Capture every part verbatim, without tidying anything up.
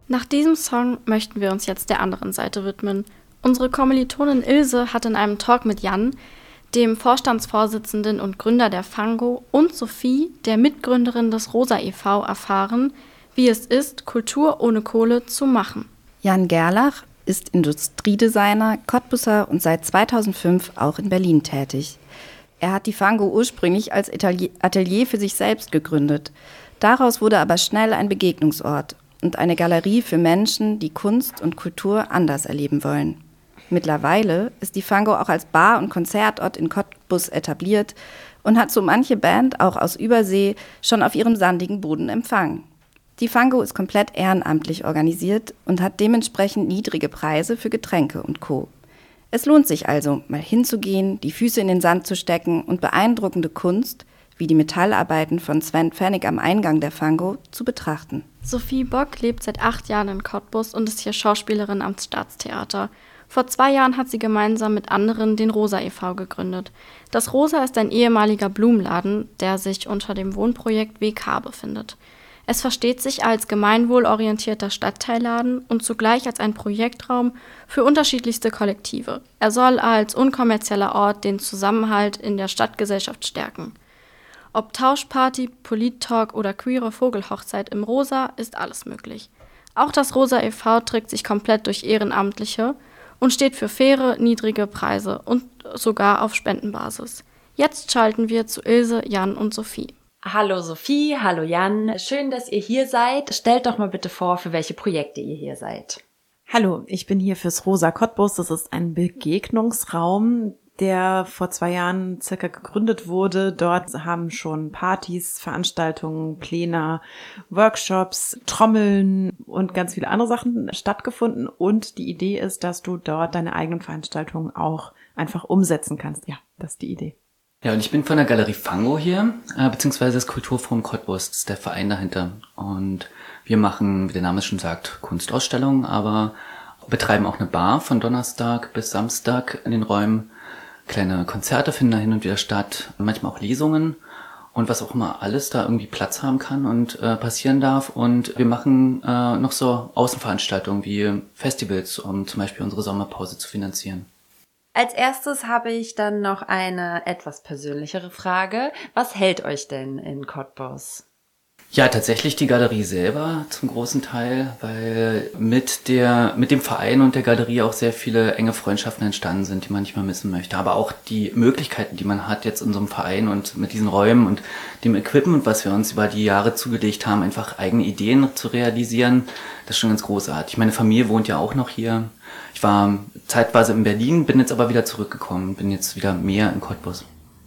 Nach diesem Song möchten wir uns jetzt der anderen Seite widmen. Unsere Kommilitonin Ilse hat in einem Talk mit Jan, dem Vorstandsvorsitzenden und Gründer der Fango, und Sophie, der Mitgründerin des Rosa e V, erfahren, wie es ist, Kultur ohne Kohle zu machen. Jan Gerlach ist Industriedesigner, Cottbusser und seit zweitausendfünf auch in Berlin tätig. Er hat die Fango ursprünglich als Atelier für sich selbst gegründet. Daraus wurde aber schnell ein Begegnungsort und eine Galerie für Menschen, die Kunst und Kultur anders erleben wollen. Mittlerweile ist die Fango auch als Bar- und Konzertort in Cottbus etabliert und hat so manche Band auch aus Übersee schon auf ihrem sandigen Boden empfangen. Die Fango ist komplett ehrenamtlich organisiert und hat dementsprechend niedrige Preise für Getränke und Co. Es lohnt sich also, mal hinzugehen, die Füße in den Sand zu stecken und beeindruckende Kunst, wie die Metallarbeiten von Sven Pfennig am Eingang der Fango, zu betrachten. Sophie Bock lebt seit acht Jahren in Cottbus und ist hier Schauspielerin am Staatstheater. Vor zwei Jahren hat sie gemeinsam mit anderen den Rosa e V gegründet. Das Rosa ist ein ehemaliger Blumenladen, der sich unter dem Wohnprojekt W K befindet. Es versteht sich als gemeinwohlorientierter Stadtteilladen und zugleich als ein Projektraum für unterschiedlichste Kollektive. Er soll als unkommerzieller Ort den Zusammenhalt in der Stadtgesellschaft stärken. Ob Tauschparty, Polit-Talk oder queere Vogelhochzeit im Rosa ist alles möglich. Auch das Rosa e V trägt sich komplett durch Ehrenamtliche und steht für faire, niedrige Preise und sogar auf Spendenbasis. Jetzt schalten wir zu Ilse, Jan und Sophie. Hallo Sophie, hallo Jan. Schön, dass ihr hier seid. Stellt doch mal bitte vor, für welche Projekte ihr hier seid. Hallo, ich bin hier fürs Rosa Cottbus. Das ist ein Begegnungsraum, der vor zwei Jahren circa gegründet wurde. Dort haben schon Partys, Veranstaltungen, Pläne, Workshops, Trommeln und ganz viele andere Sachen stattgefunden. Und die Idee ist, dass du dort deine eigenen Veranstaltungen auch einfach umsetzen kannst. Ja, das ist die Idee. Ja, und ich bin von der Galerie Fango hier, äh, beziehungsweise das Kulturforum Cottbus, das ist der Verein dahinter. Und wir machen, wie der Name es schon sagt, Kunstausstellungen, aber betreiben auch eine Bar von Donnerstag bis Samstag in den Räumen. Kleine Konzerte finden da hin und wieder statt, manchmal auch Lesungen und was auch immer alles da irgendwie Platz haben kann und äh, passieren darf. Und wir machen äh, noch so Außenveranstaltungen wie Festivals, um zum Beispiel unsere Sommerpause zu finanzieren. Als erstes habe ich dann noch eine etwas persönlichere Frage. Was hält euch denn in Cottbus? Ja, tatsächlich die Galerie selber zum großen Teil, weil mit der mit dem Verein und der Galerie auch sehr viele enge Freundschaften entstanden sind, die man nicht mehr missen möchte. Aber auch die Möglichkeiten, die man hat jetzt in so einem Verein und mit diesen Räumen und dem Equipment, was wir uns über die Jahre zugelegt haben, einfach eigene Ideen zu realisieren, das ist schon ganz großartig. Meine Familie wohnt ja auch noch hier. Ich war zeitweise in Berlin, bin jetzt aber wieder zurückgekommen, bin jetzt wieder mehr in Cottbus.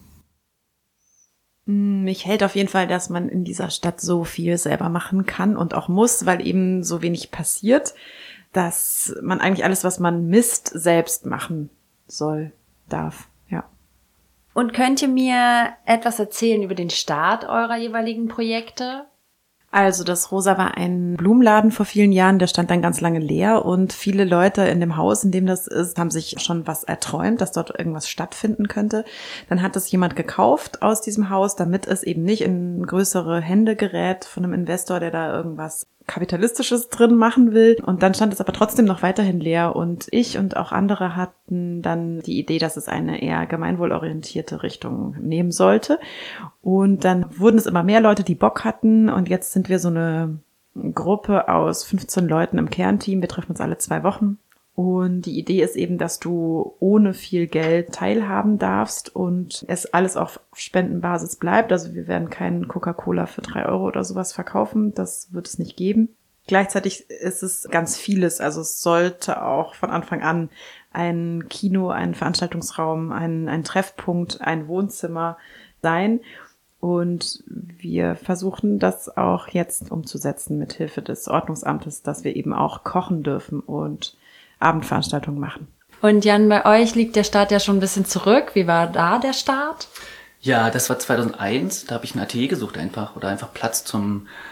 Mich hält auf jeden Fall, dass man in dieser Stadt so viel selber machen kann und auch muss, weil eben so wenig passiert, dass man eigentlich alles, was man misst, selbst machen soll, darf, ja. Und könnt ihr mir etwas erzählen über den Start eurer jeweiligen Projekte? Also das Rosa war ein Blumenladen vor vielen Jahren, der stand dann ganz lange leer und viele Leute in dem Haus, in dem das ist, haben sich schon was erträumt, dass dort irgendwas stattfinden könnte. Dann hat es jemand gekauft aus diesem Haus, damit es eben nicht in größere Hände gerät von einem Investor, der da irgendwas Kapitalistisches drin machen will. Und dann stand es aber trotzdem noch weiterhin leer und ich und auch andere hatten dann die Idee, dass es eine eher gemeinwohlorientierte Richtung nehmen sollte. Und dann wurden es immer mehr Leute, die Bock hatten und jetzt sind wir so eine Gruppe aus fünfzehn Leuten im Kernteam. Wir treffen uns alle zwei Wochen. Und die Idee ist eben, dass du ohne viel Geld teilhaben darfst und es alles auf Spendenbasis bleibt. Also wir werden keinen Coca-Cola für drei Euro oder sowas verkaufen. Das wird es nicht geben. Gleichzeitig ist es ganz vieles. Also es sollte auch von Anfang an ein Kino, ein Veranstaltungsraum, ein, ein Treffpunkt, ein Wohnzimmer sein. Und wir versuchen das auch jetzt umzusetzen mit Hilfe des Ordnungsamtes, dass wir eben auch kochen dürfen und Abendveranstaltungen machen. Und Jan, bei euch liegt der Start ja schon ein bisschen zurück. Wie war da der Start? Ja, das war zweitausendeins. Da habe ich ein Atelier gesucht einfach oder einfach Platz zum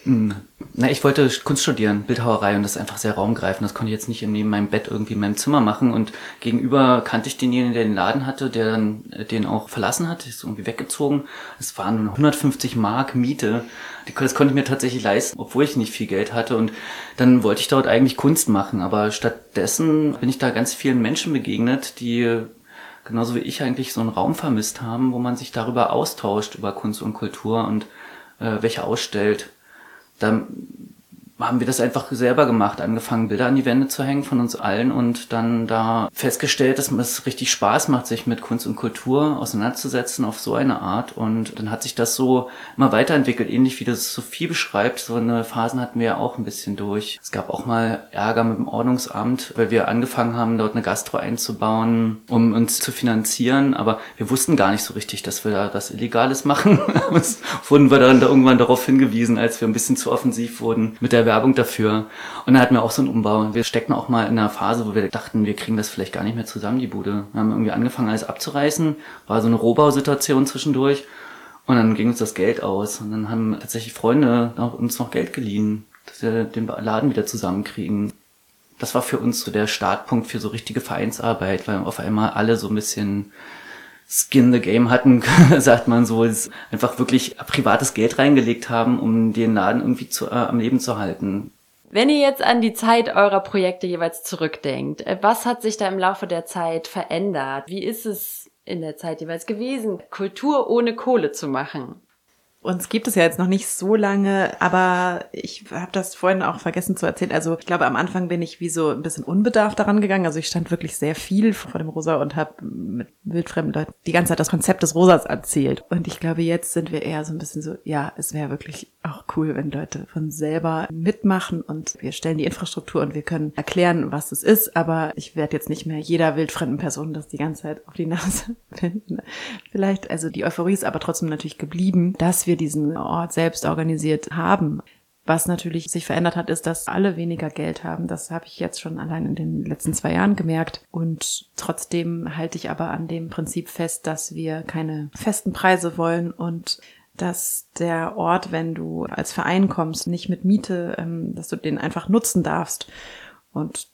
Na, ich wollte Kunst studieren, Bildhauerei, und das ist einfach sehr raumgreifend. Das konnte ich jetzt nicht neben meinem Bett irgendwie in meinem Zimmer machen. Und gegenüber kannte ich denjenigen, der den Laden hatte, der dann den auch verlassen hat, ist irgendwie weggezogen. Es waren nur hundertfünfzig Mark Miete. Das konnte ich mir tatsächlich leisten, obwohl ich nicht viel Geld hatte. Und dann wollte ich dort eigentlich Kunst machen. Aber stattdessen bin ich da ganz vielen Menschen begegnet, die genauso wie ich eigentlich so einen Raum vermisst haben, wo man sich darüber austauscht, über Kunst und Kultur und äh, welche ausstellt. Dann haben wir das einfach selber gemacht, angefangen Bilder an die Wände zu hängen von uns allen und dann da festgestellt, dass es richtig Spaß macht, sich mit Kunst und Kultur auseinanderzusetzen auf so eine Art, und dann hat sich das so immer weiterentwickelt, ähnlich wie das Sophie beschreibt. So eine Phasen hatten wir ja auch ein bisschen durch. Es gab auch mal Ärger mit dem Ordnungsamt, weil wir angefangen haben, dort eine Gastro einzubauen, um uns zu finanzieren, aber wir wussten gar nicht so richtig, dass wir da was Illegales machen. Das wurden wir dann da irgendwann darauf hingewiesen, als wir ein bisschen zu offensiv wurden mit der Werbung dafür. Und dann hatten wir auch so einen Umbau. Wir steckten auch mal in einer Phase, wo wir dachten, wir kriegen das vielleicht gar nicht mehr zusammen, die Bude. Wir haben irgendwie angefangen, alles abzureißen. War so eine Rohbausituation zwischendurch. Und dann ging uns das Geld aus. Und dann haben tatsächlich Freunde uns noch Geld geliehen, dass wir den Laden wieder zusammenkriegen. Das war für uns so der Startpunkt für so richtige Vereinsarbeit, weil auf einmal alle so ein bisschen Skin in the Game hatten, sagt man so, einfach wirklich privates Geld reingelegt haben, um den Laden irgendwie zu, äh, am Leben zu halten. Wenn ihr jetzt an die Zeit eurer Projekte jeweils zurückdenkt, was hat sich da im Laufe der Zeit verändert? Wie ist es in der Zeit jeweils gewesen, Kultur ohne Kohle zu machen? Uns gibt es ja jetzt noch nicht so lange, aber ich habe das vorhin auch vergessen zu erzählen. Also ich glaube, am Anfang bin ich wie so ein bisschen unbedarft daran gegangen. Also ich stand wirklich sehr viel vor dem Rosa und habe mit wildfremden Leuten die ganze Zeit das Konzept des Rosas erzählt. Und ich glaube, jetzt sind wir eher so ein bisschen so, ja, es wäre wirklich auch cool, wenn Leute von selber mitmachen und wir stellen die Infrastruktur und wir können erklären, was es ist. Aber ich werde jetzt nicht mehr jeder wildfremden Person das die ganze Zeit auf die Nase finden. Vielleicht, also die Euphorie ist aber trotzdem natürlich geblieben, dass wir diesen Ort selbst organisiert haben. Was natürlich sich verändert hat, ist, dass alle weniger Geld haben. Das habe ich jetzt schon allein in den letzten zwei Jahren gemerkt. Und trotzdem halte ich aber an dem Prinzip fest, dass wir keine festen Preise wollen und dass der Ort, wenn du als Verein kommst, nicht mit Miete, dass du den einfach nutzen darfst. Und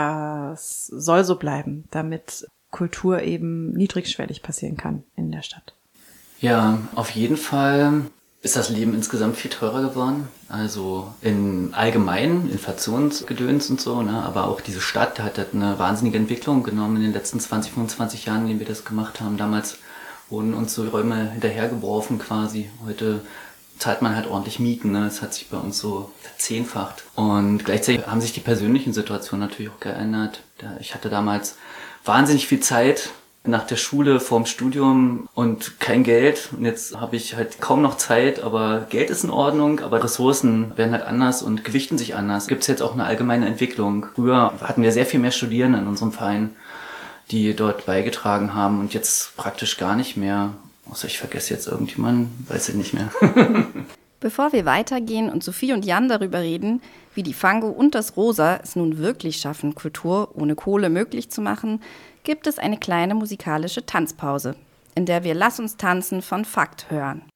das soll so bleiben, damit Kultur eben niedrigschwellig passieren kann in der Stadt. Ja, auf jeden Fall ist das Leben insgesamt viel teurer geworden. Also in allgemein, Inflationsgedöns und so, ne? Aber auch diese Stadt hat eine wahnsinnige Entwicklung genommen in den letzten zwanzig, fünfundzwanzig Jahren, in denen wir das gemacht haben. Damals wurden uns so Räume hinterhergeworfen quasi. Heute zahlt man halt ordentlich Mieten, ne? Das hat sich bei uns so verzehnfacht. Und gleichzeitig haben sich die persönlichen Situationen natürlich auch geändert. Ich hatte damals wahnsinnig viel Zeit nach der Schule, vorm Studium und kein Geld. Und jetzt habe ich halt kaum noch Zeit, aber Geld ist in Ordnung, aber Ressourcen werden halt anders und gewichten sich anders. Gibt es jetzt auch eine allgemeine Entwicklung. Früher hatten wir sehr viel mehr Studierende in unserem Verein, die dort beigetragen haben, und jetzt praktisch gar nicht mehr. Außer ich vergesse jetzt irgendjemanden, weiß ich nicht mehr. Bevor wir weitergehen und Sophie und Jan darüber reden, wie die Fango und das Rosa es nun wirklich schaffen, Kultur ohne Kohle möglich zu machen, gibt es eine kleine musikalische Tanzpause, in der wir Lass uns tanzen von Fakt hören.